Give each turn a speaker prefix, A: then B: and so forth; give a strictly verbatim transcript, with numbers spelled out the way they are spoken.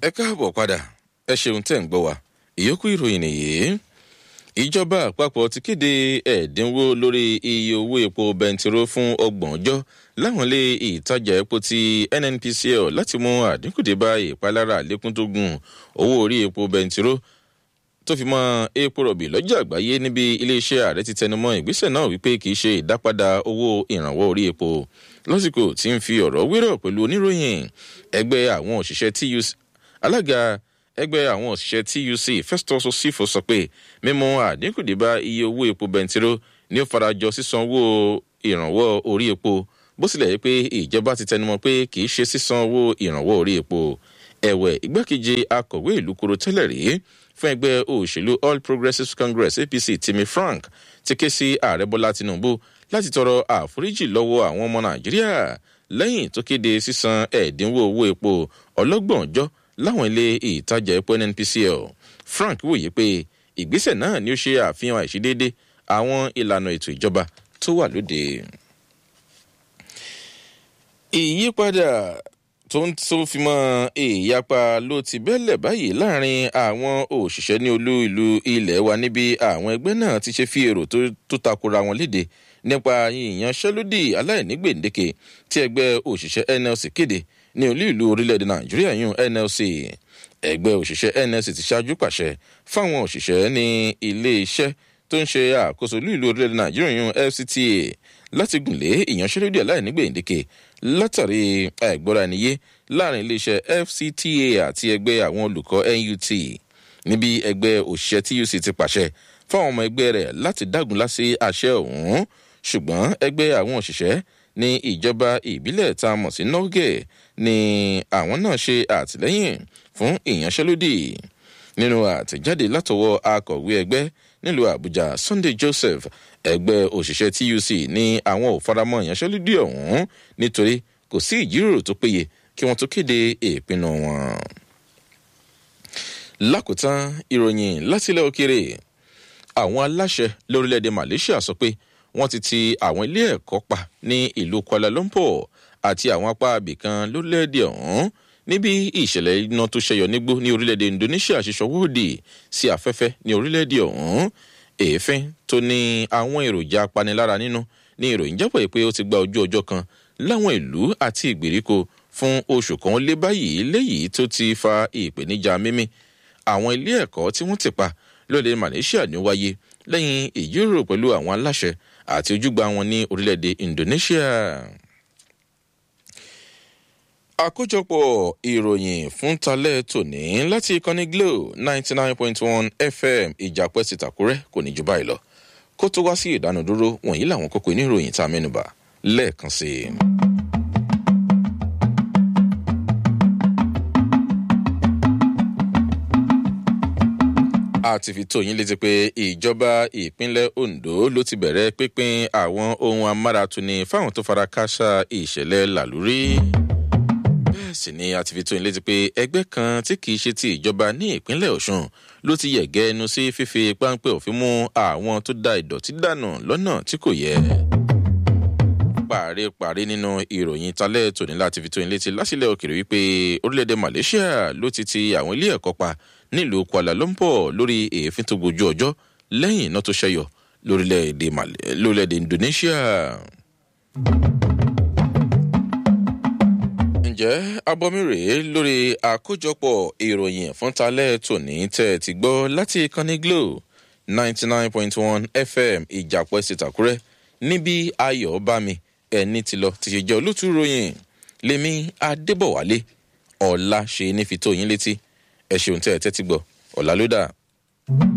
A: ẹ káàbọ̀ padà ẹ ṣeun tẹ́ ń gbọ́ wa ìyókù ìròyìn nìyí. ìjọba àpapọ̀ ti kéde ẹ̀dínwó lórí iye owó epo bẹntiró fún ọgbọ̀n ọjọ́ láwọn ilé ìtajà epo ti N N P C L láti mú àdínkù dé bá ìpalára àlékún tó gùn owó orí epo bẹntiró tó fi mọ́ epo rọ̀bì lọ́jà àgbáyé níbi iléeṣẹ́ ààrẹ ti tẹnumọ́ ìgbésẹ̀ náà wípé kì í ṣe ìdápadà owó ìrànwọ́ orí epo lásìkò tí ń fi ọ̀rọ̀ wérọ̀ pẹ̀lú oníròyìn. ẹgbẹ́ àwọn òṣìṣẹ́ T U C alága ẹgbẹ́ àwọn òṣìṣẹ́ T U C Festus Osifo sọ pé mímú àdínkù dé bá iye owó epo bẹntiró ní ó farajọ sísan owó ìrànwọ́ orí epo bó tilẹ̀ yẹ pé ìjọba ti tẹnumọ́ pé kì í ṣe sísan owó ìrànwọ́ orí epo. ẹ̀wẹ̀ igbákejì akọ̀wé ìlú koro tẹ́lẹ̀ rí fún ẹgbẹ́ òṣèlú All Progressives Congress A P C Timi Frank ti ké sí ààrẹ Bọ́lá Tinubu láti tọrọ àforíjì lọ́wọ́ àwọn ọmọ Nàìjíríà lẹ́yìn tó kéde sísan ẹ̀dínwó owó epo ọlọ́gbọ̀n ọjọ́ láwọn ilé ìtajà epo N N P C L. Frank wòye pé ìgbésẹ̀ náà ni ó ṣe àfihàn àìṣedéédé àwọn ìlànà ètò ìjọba tó wà lóde. ìyípadà tó ń tó fi mọ́ ìyapa ló ti bẹ́lẹ̀ báyìí láàrin àwọn òṣìṣẹ́ ní olú ìlú ilẹ̀ wa níbi àwọn ẹgbẹ́ náà ti ṣe fi èrò tó takora wọn léde nípa ìyanṣẹ́lódì aláìní gbèǹdéke tí ẹgbẹ́ òṣìṣẹ́ N L C kéde ní olú ìlú orílẹ̀-èdè Nàìjíríà yún N L C. ẹgbẹ́ òṣìṣẹ́ N L C ti ṣáájú pàṣẹ fáwọn òṣìṣẹ́ ní ilé-iṣẹ́ tó ń ṣe àkóso olú ìlú orílẹ̀-èdè Nàìjíríà yún F C T A láti gùnlé ìyanṣẹ́lódì aláìní gbèǹdéke látàrí àìgbọ́ra-ẹniyé láàrin iléeṣẹ́ F C T A àti ẹgbẹ́ àwọn olùkọ́ N U T. níbi ẹgbẹ́ òṣìṣẹ́ T U C ti pàṣẹ fáwọn ọmọ ẹgbẹ́ rẹ̀ láti dágunlá sí àṣẹ ọ̀hún, ṣùgbọ́n ẹgbẹ́ àwọn òṣìṣẹ́ ní ìjọba ìbílẹ̀ tá a mọ̀ sí Norge ni àwọn náà ṣe àtìlẹ́yìn fún ìyanṣẹ́lódì. nínú àtẹ̀jáde látọwọ́ akọ̀wé ẹgbẹ́ nílùú Àbújá Sunday Joseph, ẹgbẹ́ òṣìṣẹ́ T U C ní àwọn ò faramọ́ ìyanṣẹ́lódì ọ̀hún nítorí kò sí ìjíròrò tó péye kí wọ́n tó kéde ìpinnu wọn. lákòótán ìròyìn látilẹ̀ òkèèrè, àwọn aláṣẹ lórílẹ̀‐èdè Malaysia sọ pé wọ́n ti ti àwọn ilé ẹ̀kọ́ pa ní ìlú Kuala Lumpur àti àwọn apá abìkan lórílẹ̀‐èdè ọ̀hún níbi ìṣẹ̀lẹ̀ iná tó ṣẹyọ nígbó ní orílẹ̀‐èdè Indonesia ṣiṣọwọ́ òdì sí afẹ́fẹ́ ní orílẹ̀‐èdè ọ̀hún. èéfín tó ní àwọn èròjà apanilára nínú ní ìròyìn jábọ̀ pé ó ti gba ojú ọjọ́ kan láwọn ìlú àti ìgbèríko fún oṣù kan lé báyìí, léyìí tó ti fa ìpèníjà mímí. àwọn ilé ẹ̀kọ́ tí wọ́n ti pa lórílẹ̀ Malaysia ní wáyé lẹ́yìn ìjíròrò pẹ̀lú àwọn aláṣẹ àti ojúgbà wọn ní orílẹ̀-èdè Indonesia. àkójọpọ̀ ìròyìn fún talẹ́ tòní láti ìkànnì Glo ninety nine point one F M Ìjàpẹ́ ti Tàkúrẹ́ kò ní jù báyìí lọ. kó tó wá sí ìdánudúró wọ̀nyí làwọn kókó inú ìròyìn tá a mẹ́nubà lẹ́ẹ̀kan sí i. a ti fi tó yín létí pé ìjọba ìpínlẹ̀ Ondo ló ti bẹ̀rẹ̀ pínpín àwọn ohun amáratuni fáwọn tó fara kááṣá ìṣẹ̀lẹ̀ làlúrí. bẹ́ẹ̀ sì ni a ti fi tó yín létí pé ẹgbẹ́ kan tí kìí ṣe ti ìjọba ní ìpínlẹ̀ Ọ̀ṣun ló ti yẹ̀gẹ́ ẹnu sí fífi páńpẹ́ òfin mú àwọn tó da ìdọ̀tí dànù lọ́nà tí kò yẹ. paríparí nínú ìròyìn talẹ́ tòní láti fi tó yín létí lásìlẹ̀ òkèèrè wípé orílẹ̀-èdè Malaysia ló ti ti àwọn ilé ẹ̀kọ́ pa nílùú Kuala Lumpur lórí èéfín tó gbojú ọjọ́ lẹ́yìn iná tó ṣẹyọ lórílẹ̀-èdè lórílẹ̀-èdè Indonesia. ǹjẹ́ abọ́mi rèé lórí àkójọpọ̀ ìròyìn fún talẹ́ tòní tẹ́ ti gbọ́ láti ìkànnì Glo ninety nine point one F M Ìjàpẹ́ sí Tàkúrẹ́ níbi ayọ̀ bá mi ẹni tí lọ ti ṣe jẹ́ olótú ròyìn lèmi Adébọ̀wálé ọ̀la ṣe ní fi tó yín létí. ẹ ṣeun tẹ́ ẹ tẹ́tí gbọ́ ọ̀la ló dà.